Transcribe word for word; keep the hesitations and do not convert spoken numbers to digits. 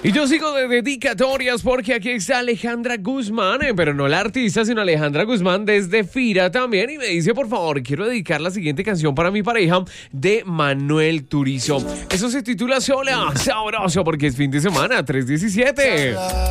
Y yo sigo de dedicatorias porque aquí está Alejandra Guzmán, eh, pero no la artista, sino Alejandra Guzmán desde Fira también. Y me dice, por favor, quiero dedicar la siguiente canción para mi pareja de Manuel Turizo. Eso se titula Sola, sabroso, porque es fin de semana, tres diecisiete.